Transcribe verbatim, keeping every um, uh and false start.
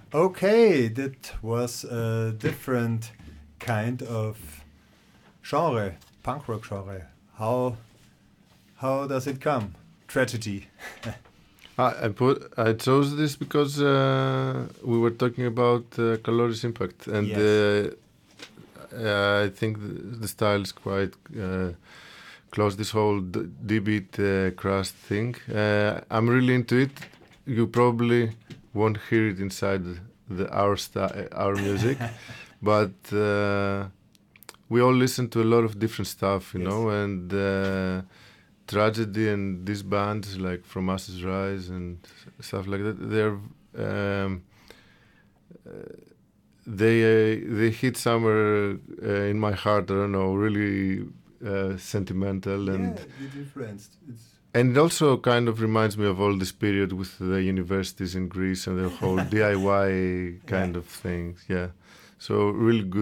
Okay, that was a different kind of genre, punk rock genre. How how does it come? Tragedy. I, I put I chose this because uh, we were talking about uh, Caloris Impact, and Yes. uh, uh, I think the, the style is quite uh, close. This whole d- D-beat uh, crust thing, uh, I'm really into it. You probably won't hear it inside the our sti- our music, but uh, we all listen to a lot of different stuff, you Yes. know, and. Uh, Tragedy and these bands like From Ashes Rise and stuff like that, they're um, uh, they uh, they hit somewhere uh, in my heart. I don't know, really uh, sentimental. Yeah, and it influenced. It's and it also kind of reminds me of all this period with the universities in Greece and the whole D I Y kind Yeah. of thing. Yeah, so really good.